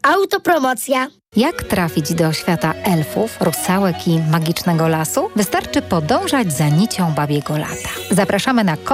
Autopromocja. Jak trafić do świata elfów, rusałek i magicznego lasu? Wystarczy podążać za nicią babiego lata. Zapraszamy na